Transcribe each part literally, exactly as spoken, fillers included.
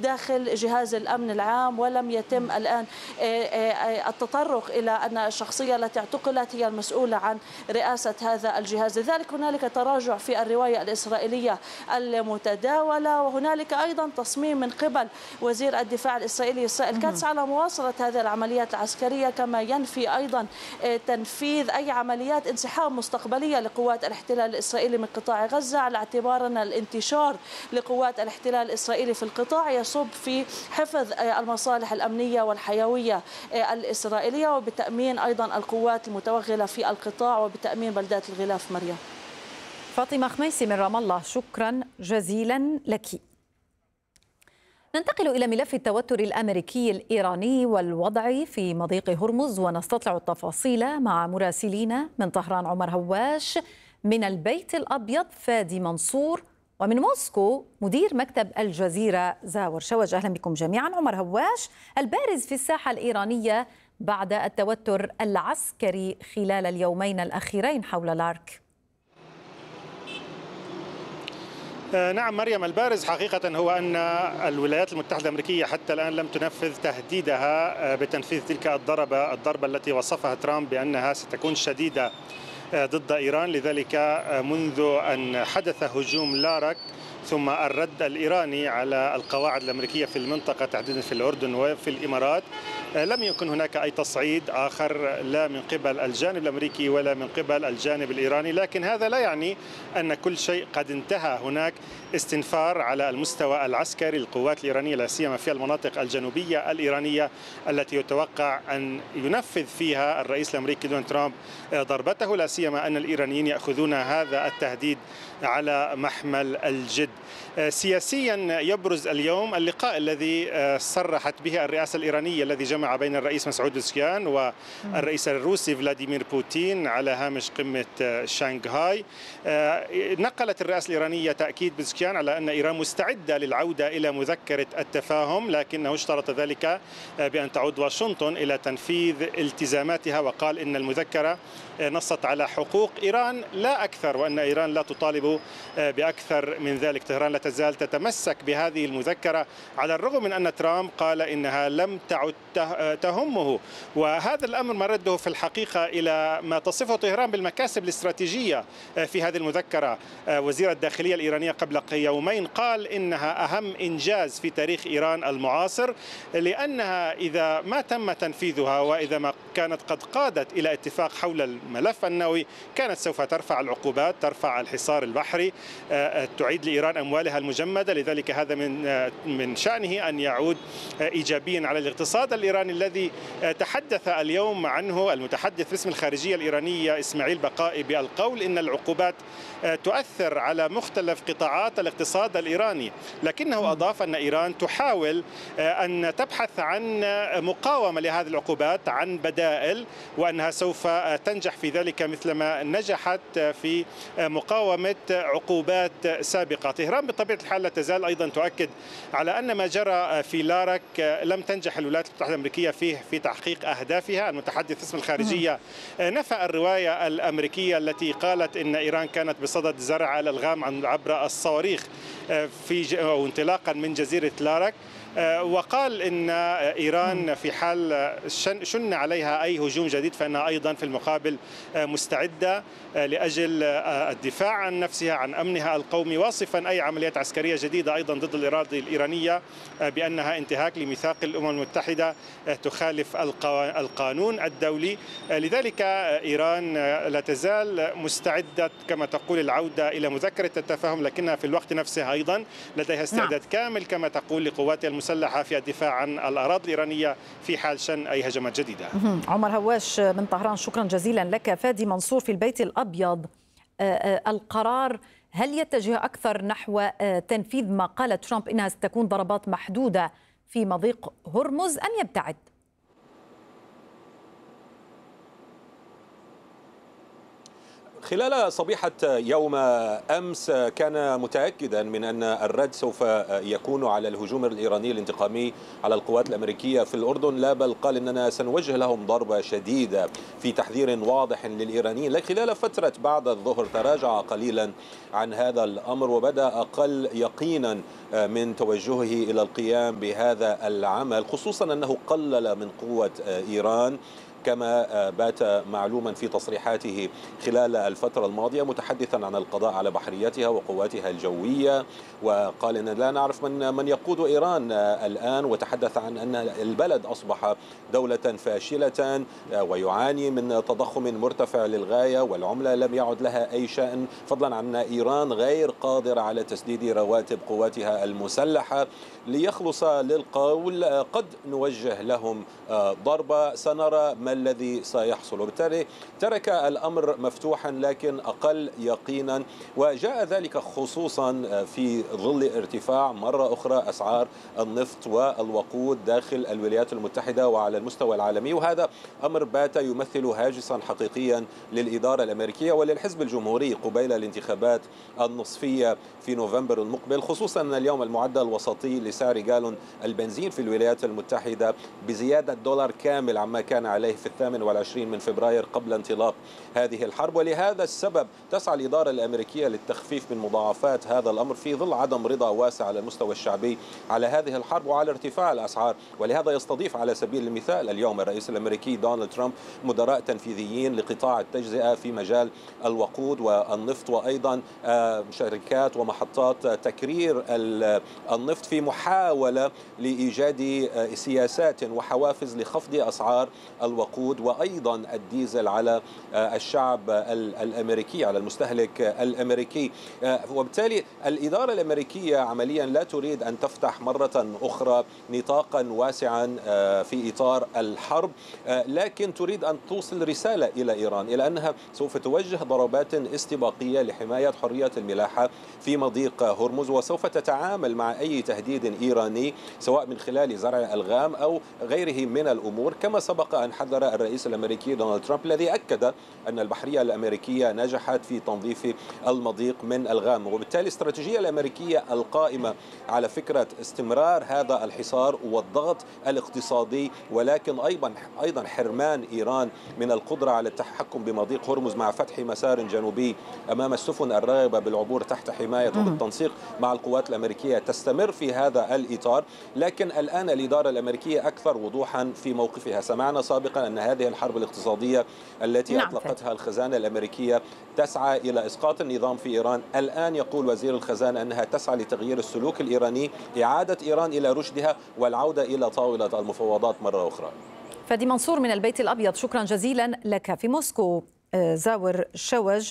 داخل جهاز الأمن العام، ولم يتم الآن التطرق إلى أن الشخصية التي اعتقلت هي المسؤولة عن رئاسة هذا الجهاز. لذلك هنالك تراجع في الرواية الإسرائيلية المتداولة، وهنالك أيضا تصميم من قبل وزير الدفاع الإسرائيلي إسرائيل كاتس على مواصلة هذه العمليات العسكرية، كما ينفي أيضا تنفيذ أي عمليات انسحاب مستقبلية لقوات الاحتلال الإسرائيلي من قطاع غزة، على اعتبار أن الانتشار لقوات الاحتلال الإسرائيلي في القطاع يصب في حفظ المصالح الأمنية والحيوية الإسرائيلية، وبتأمين أيضا القوات المتوغلة في القطاع، وبتأمين بلدات الغلاف. مريم. فاطمة خميسي من رام الله، شكرا جزيلا لك. ننتقل إلى ملف التوتر الأمريكي الإيراني والوضع في مضيق هرمز، ونستطلع التفاصيل مع مراسلينا من طهران عمر هواش، من البيت الأبيض فادي منصور، ومن موسكو مدير مكتب الجزيرة زاور شوج. أهلا بكم جميعا. عمر هواش، البارز في الساحة الإيرانية بعد التوتر العسكري خلال اليومين الأخيرين حول لارك. نعم مريم، البارز حقيقة هو أن الولايات المتحدة الأمريكية حتى الآن لم تنفذ تهديدها بتنفيذ تلك الضربة الضربة التي وصفها ترامب بأنها ستكون شديدة ضد إيران. لذلك منذ أن حدث هجوم لارك ثم الرد الإيراني على القواعد الأمريكية في المنطقة تحديدا في الأردن وفي الإمارات، لم يكن هناك أي تصعيد آخر لا من قبل الجانب الأمريكي ولا من قبل الجانب الإيراني. لكن هذا لا يعني أن كل شيء قد انتهى. هناك استنفار على المستوى العسكري للقوات الإيرانية، لا سيما في المناطق الجنوبية الإيرانية التي يتوقع أن ينفذ فيها الرئيس الأمريكي دونالد ترامب ضربته، لا سيما أن الإيرانيين يأخذون هذا التهديد على محمل الجد. سياسيا يبرز اليوم اللقاء الذي صرحت به الرئاسة الإيرانية الذي جمع بين الرئيس مسعود بزشكيان والرئيس الروسي فلاديمير بوتين على هامش قمة شانغهاي. نقلت الرئاسة الإيرانية تأكيد بزشكيان على أن إيران مستعدة للعودة إلى مذكرة التفاهم، لكنه اشترط ذلك بأن تعود واشنطن إلى تنفيذ التزاماتها، وقال إن المذكرة نصت على حقوق إيران لا أكثر، وأن إيران لا تطالب بأكثر من ذلك. طهران لا تزال تتمسك بهذه المذكرة على الرغم من أن ترامب قال إنها لم تعد تهمه، وهذا الأمر مرده في الحقيقة إلى ما تصفه طهران بالمكاسب الاستراتيجية في هذه المذكرة. وزير الداخلية الإيرانية قبل يومين قال إنها أهم إنجاز في تاريخ إيران المعاصر، لأنها إذا ما تم تنفيذها وإذا ما كانت قد قادت إلى اتفاق حول الملف النووي كانت سوف ترفع العقوبات، ترفع الحصار البحري، تعيد لإيران أموالها المجمدة. لذلك هذا من من شأنه أن يعود إيجابيا على الاقتصاد الإيراني الذي تحدث اليوم عنه المتحدث باسم الخارجية الإيرانية إسماعيل بقائي بالقول إن العقوبات تؤثر على مختلف قطاعات الاقتصاد الإيراني، لكنه أضاف أن إيران تحاول أن تبحث عن مقاومة لهذه العقوبات، عن بدائل، وأنها سوف تنجح في ذلك مثلما نجحت في مقاومة عقوبات سابقة. طهران بطبيعة الحال لا تزال أيضا تؤكد على أن ما جرى في لارك لم تنجح الولايات المتحدة الأمريكية فيه في تحقيق أهدافها. المتحدث باسم الخارجية نفى الرواية الأمريكية التي قالت إن إيران كانت بصدد زرع الألغام عبر الصواريخ في أو انطلاقا من جزيرة لارك، وقال إن إيران في حال شن عليها أي هجوم جديد فإنها أيضا في المقابل مستعدة لأجل الدفاع عن نفسها، عن أمنها القومي، واصفا أي عمليات عسكرية جديدة أيضا ضد الإرادة الإيرانية بأنها انتهاك لميثاق الأمم المتحدة، تخالف القانون الدولي. لذلك إيران لا تزال مستعدة كما تقول العودة إلى مذكرة التفاهم، لكنها في الوقت نفسه أيضا لديها استعداد كامل كما تقول لقواتها المسلحة في الدفاع عن الأراضي الإيرانية في حال شن أي هجمات جديدة. عمر هواش من طهران، شكرا جزيلا لك. فادي منصور في البيت الأبيض، القرار هل يتجه أكثر نحو تنفيذ ما قال ترامب إنها ستكون ضربات محدودة في مضيق هرمز أم يبتعد؟ خلال صبيحة يوم أمس كان متأكدا من أن الرد سوف يكون على الهجوم الإيراني الانتقامي على القوات الأمريكية في الأردن، لا بل قال أننا سنوجه لهم ضربة شديدة في تحذير واضح للإيرانيين. لكن خلال فترة بعد الظهر تراجع قليلا عن هذا الأمر وبدأ أقل يقينا من توجهه إلى القيام بهذا العمل، خصوصا أنه قلل من قوة إيران كما بات معلوما في تصريحاته خلال الفترة الماضية، متحدثا عن القضاء على بحريتها وقواتها الجوية، وقال إن لا نعرف من من يقود إيران الآن، وتحدث عن أن البلد أصبح دولة فاشلة ويعاني من تضخم مرتفع للغاية، والعملة لم يعد لها أي شأن، فضلا عن أن إيران غير قادرة على تسديد رواتب قواتها المسلحة. ليخلص للقول قد نوجه لهم ضربة، سنرى ما الذي سيحصل، وبالتالي ترك الأمر مفتوحا لكن أقل يقينا. وجاء ذلك خصوصا في ظل ارتفاع مرة أخرى أسعار النفط والوقود داخل الولايات المتحدة وعلى المستوى العالمي، وهذا أمر بات يمثل هاجسا حقيقيا للإدارة الأمريكية وللحزب الجمهوري قبيل الانتخابات النصفية في نوفمبر المقبل، خصوصا أن اليوم المعدل الوسطي لسعر جالون البنزين في الولايات المتحدة بزيادة دولار كامل عما كان عليه في الثامن والعشرين من فبراير قبل انطلاق هذه الحرب. ولهذا السبب تسعى الإدارة الأمريكية للتخفيف من مضاعفات هذا الأمر في ظل عدم رضا واسع على المستوى الشعبي على هذه الحرب وعلى ارتفاع الأسعار. ولهذا يستضيف على سبيل المثال اليوم الرئيس الأمريكي دونالد ترامب مدراء تنفيذيين لقطاع التجزئة في مجال الوقود والنفط، وأيضا شركات ومحطات تكرير النفط، في محاولة لإيجاد سياسات وحوافز لخفض أسعار الوقود وأيضا الديزل على الشعب الأمريكي، على المستهلك الأمريكي. وبالتالي الإدارة الأمريكية عمليا لا تريد أن تفتح مرة أخرى نطاقا واسعا في إطار الحرب، لكن تريد أن توصل رسالة إلى إيران إلى أنها سوف توجه ضربات استباقية لحماية حرية الملاحة في مضيق هرمز، وسوف تتعامل مع أي تهديد إيراني سواء من خلال زرع ألغام أو غيره من الأمور، كما سبق أن حذر الرئيس الأمريكي دونالد ترامب الذي أكد أن البحرية الأمريكية نجحت في تنظيف المضيق من ألغام. وبالتالي الاستراتيجية الأمريكية القائمة على فكرة استمرار هذا الحصار والضغط الاقتصادي، ولكن أيضا أيضا حرمان إيران من القدرة على التحكم بمضيق هرمز مع فتح مسار جنوبي أمام السفن الراغبة بالعبور تحت حماية وبالتنسيق مع القوات الأمريكية تستمر في هذا الإطار. لكن الآن الإدارة الأمريكية أكثر وضوحا في موقفها. سمعنا سابقا أن هذه الحرب الاقتصادية التي نعم. أطلقتها الخزانة الأمريكية تسعى إلى إسقاط النظام في إيران. الآن يقول وزير الخزانة أنها تسعى لتغيير السلوك الإيراني، إعادة إيران إلى رشدها والعودة إلى طاولة المفاوضات مرة أخرى. فادي منصور من البيت الأبيض، شكرا جزيلا لك. في موسكو زاور شوج،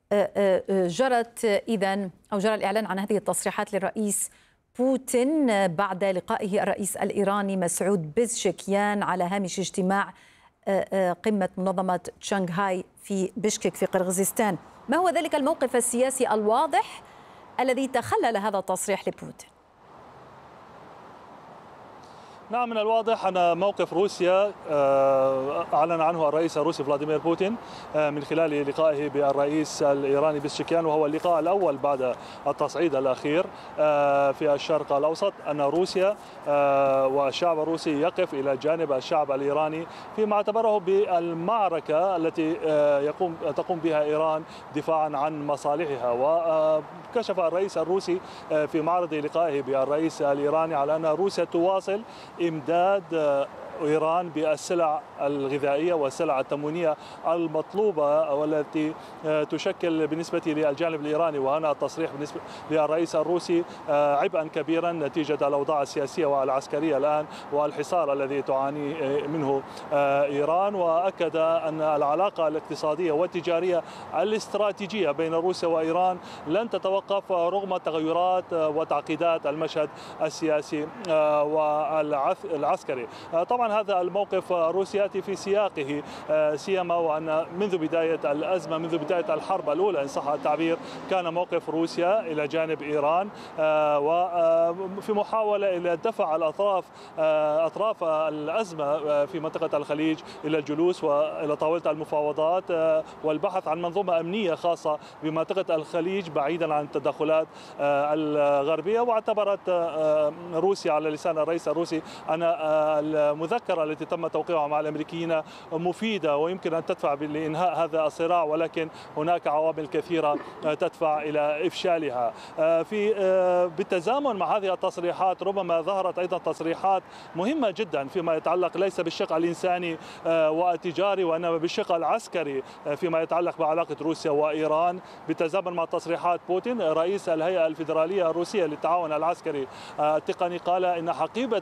جرت إذن أو جرى الإعلان عن هذه التصريحات للرئيس بوتين بعد لقائه الرئيس الإيراني مسعود بيزشكيان على هامش اجتماع قمة منظمة شنغهاي في بشكك في قرغيزستان. ما هو ذلك الموقف السياسي الواضح الذي تخلل هذا التصريح لبوتين؟ نعم، من الواضح أن موقف روسيا أعلن عنه الرئيس الروسي فلاديمير بوتين من خلال لقائه بالرئيس الإيراني بيزشكيان، وهو اللقاء الأول بعد التصعيد الأخير في الشرق الأوسط، أن روسيا والشعب الروسي يقف إلى جانب الشعب الإيراني فيما اعتبره بالمعركة التي يقوم تقوم بها إيران دفاعا عن مصالحها. وكشف الرئيس الروسي في معرض لقائه بالرئيس الإيراني على أن روسيا تواصل إمداد إيران بالسلع الغذائية والسلع التموينية المطلوبة والتي تشكل بالنسبة للجانب الإيراني، وهنا التصريح بالنسبة للرئيس الروسي عبئا كبيرا نتيجة الأوضاع السياسية والعسكرية الآن والحصار الذي تعاني منه إيران. وأكد أن العلاقة الاقتصادية والتجارية الاستراتيجية بين روسيا وإيران لن تتوقف رغم تغيرات وتعقيدات المشهد السياسي والعسكري. طبعا طبعا هذا الموقف الروسي يأتي في سياقه سيما وأن منذ بداية الأزمة منذ بداية الحرب الأولى إن صح التعبير كان موقف روسيا إلى جانب إيران وفي محاولة إلى دفع الأطراف أطراف الأزمة في منطقة الخليج إلى الجلوس وإلى طاولة المفاوضات والبحث عن منظومة أمنية خاصة بمنطقة الخليج بعيدا عن التدخلات الغربية. واعتبرت روسيا على لسان الرئيس الروسي أن المذكرة التي تم توقيعها مع الأمريكيين مفيدة ويمكن أن تدفع لإنهاء هذا الصراع، ولكن هناك عوامل كثيرة تدفع إلى إفشالها. في بالتزامن مع هذه التصريحات ربما ظهرت أيضا تصريحات مهمة جدا فيما يتعلق ليس بالشق الإنساني والتجاري وإنما بالشق العسكري فيما يتعلق بعلاقة روسيا وإيران. بالتزامن مع تصريحات بوتين رئيس الهيئة الفيدرالية الروسية للتعاون العسكري التقني قال إن حقيبة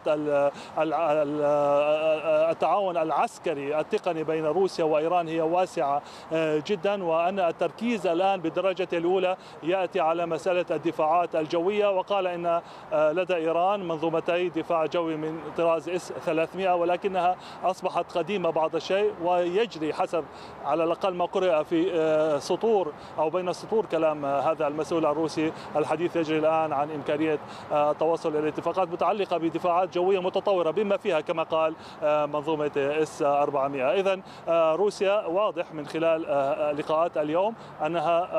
التعاون العسكري التقني بين روسيا وإيران هي واسعة جدا، وأن التركيز الآن بالدرجة الأولى يأتي على مسألة الدفاعات الجوية. وقال إن لدى إيران منظومتي دفاع جوي من طراز إس ثلاثمئة ولكنها أصبحت قديمة بعض الشيء، ويجري حسب على الأقل ما قرأ في سطور أو بين سطور كلام هذا المسؤول الروسي الحديث يجري الآن عن إمكانية التوصل إلى اتفاقات متعلقة بدفاعات جوية متطورة بما فيها كما قال منظومة إس أربعمئة. إذن روسيا واضح من خلال لقاءات اليوم أنها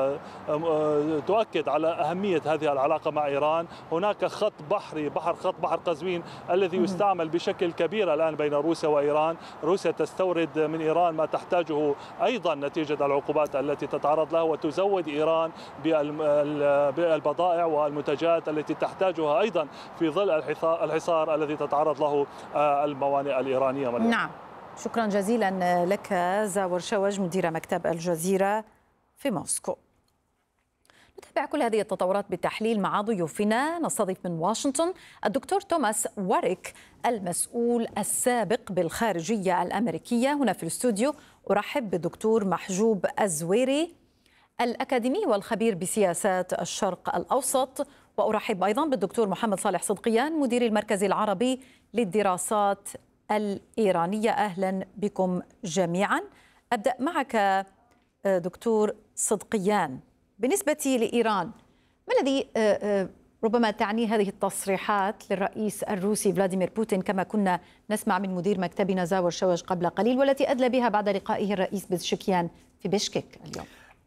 تؤكد على أهمية هذه العلاقة مع إيران. هناك خط بحري بحر خط بحر قزوين الذي يستعمل بشكل كبير الآن بين روسيا وإيران. روسيا تستورد من إيران ما تحتاجه أيضا نتيجة العقوبات التي تتعرض لها، وتزود إيران بالبضائع والمنتجات التي تحتاجها أيضا في ظل الحصار الذي تتعرض له الموانئ الإيرانية. نعم، شكرا جزيلا لك زاور شوج مدير مكتب الجزيرة في موسكو. نتابع كل هذه التطورات بالتحليل مع ضيوفنا. نستضيف من واشنطن الدكتور توماس واريك المسؤول السابق بالخارجية الأمريكية هنا في الاستوديو. أرحب بالدكتور محجوب الزويري الأكاديمي والخبير بسياسات الشرق الأوسط، وأرحب أيضا بالدكتور محمد صالح صدقيان مدير المركز العربي للدراسات الإيرانية. أهلا بكم جميعا. أبدأ معك دكتور صدقيان. بالنسبة لإيران، ما الذي ربما تعني هذه التصريحات للرئيس الروسي فلاديمير بوتين كما كنا نسمع من مدير مكتبنا زاور شوج قبل قليل، والتي أدلى بها بعد لقائه الرئيس بزشكيان في بشكك اليوم؟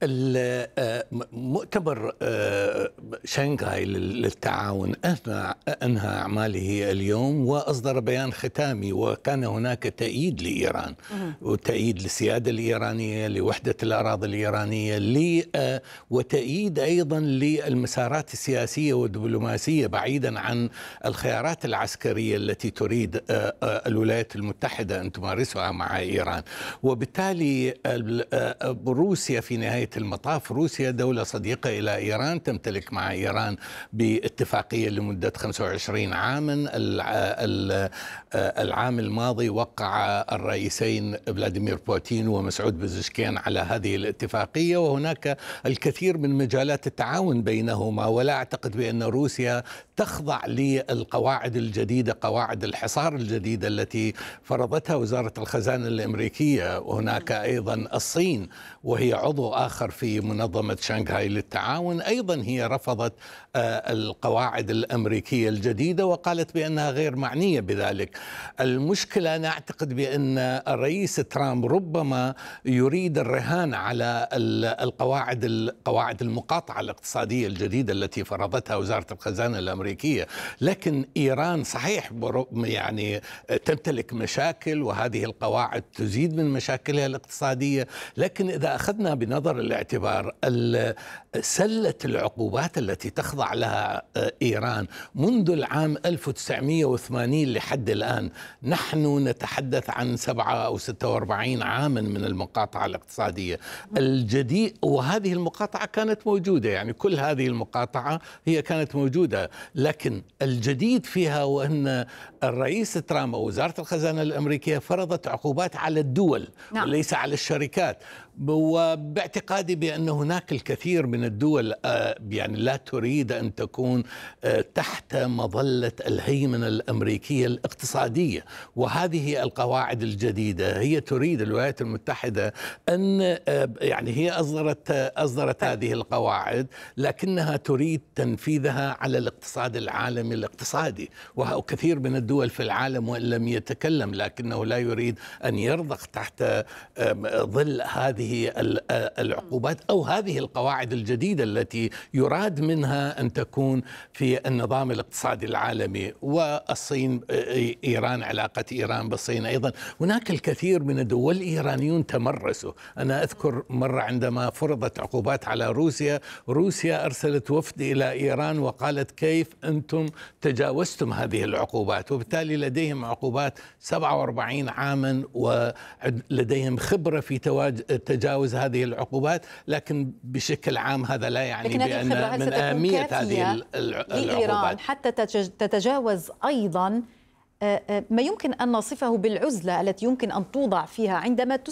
مؤتمر شنغهاي للتعاون أنهى أعماله اليوم وأصدر بيان ختامي، وكان هناك تأييد لإيران وتأييد للسيادة الإيرانية لوحدة الأراضي الإيرانية وتأييد أيضا للمسارات السياسية والدبلوماسية بعيدا عن الخيارات العسكرية التي تريد الولايات المتحدة أن تمارسها مع إيران. وبالتالي روسيا في نهاية المطاف روسيا دولة صديقة إلى إيران، تمتلك مع إيران باتفاقية لمدة خمسة وعشرين عاما. العام الماضي وقع الرئيسين فلاديمير بوتين ومسعود بزشكيان على هذه الاتفاقية، وهناك الكثير من مجالات التعاون بينهما. ولا أعتقد بأن روسيا تخضع للقواعد الجديدة، قواعد الحصار الجديدة التي فرضتها وزارة الخزانة الأمريكية. وهناك أيضا الصين وهي عضو آخر في منظمة شنغهاي للتعاون، أيضا هي رفضت القواعد الأمريكية الجديدة وقالت بأنها غير معنية بذلك. المشكلة أنا أعتقد بأن الرئيس ترامب ربما يريد الرهان على القواعد قواعد المقاطعة الاقتصادية الجديدة التي فرضتها وزارة الخزانة الأمريكية. لكن إيران صحيح يعني تمتلك مشاكل، وهذه القواعد تزيد من مشاكلها الاقتصادية. لكن إذا أخذنا بنظر الاعتبار سلة العقوبات التي تخضع لها إيران منذ العام ألف وتسعمئة وثمانين لحد الآن، نحن نتحدث عن سبعة أو ستة وأربعين عاما من المقاطعة الاقتصادية الجديد. وهذه المقاطعة كانت موجودة، يعني كل هذه المقاطعة هي كانت موجودة، لكن الجديد فيها وأن الرئيس ترامب ووزارة الخزانة الأمريكية فرضت عقوبات على الدول، نعم، وليس على الشركات. وباعتقادي بأن هناك الكثير من الدول يعني لا تريد أن تكون تحت مظلة الهيمنة الأمريكية الاقتصادية، وهذه القواعد الجديدة هي تريد الولايات المتحدة أن يعني هي أصدرت أصدرت هذه القواعد، لكنها تريد تنفيذها على الاقتصاد العالمي الاقتصادي، وكثير من الدول في العالم وإن لم يتكلم لكنه لا يريد أن يرضخ تحت ظل هذه العقوبات أو هذه القواعد الجديدة التي يراد منها أن تكون في النظام الاقتصادي العالمي. والصين، إيران، علاقة إيران بالصين أيضا، هناك الكثير من الدول والإيرانيون تمرسوا. أنا أذكر مرة عندما فرضت عقوبات على روسيا، روسيا أرسلت وفد إلى إيران وقالت كيف أنتم تجاوزتم هذه العقوبات، وبالتالي لديهم عقوبات سبعة وأربعين عاما ولديهم خبرة في تجاوز هذه العقوبات، لكن بشكل عام هذا لا يعني بأن من أهمية هذه العقوبات حتى تتجاوز أيضا ما يمكن أن نصفه بالعزلة التي يمكن أن توضع فيها عندما